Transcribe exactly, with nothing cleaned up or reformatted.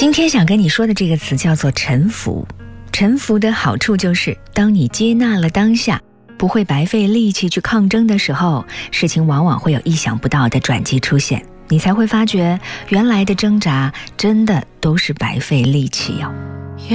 今天想跟你说的这个词叫做臣服。臣服的好处就是，当你接纳了当下，不会白费力气去抗争的时候，事情往往会有意想不到的转机出现，你才会发觉原来的挣扎真的都是白费力气哟。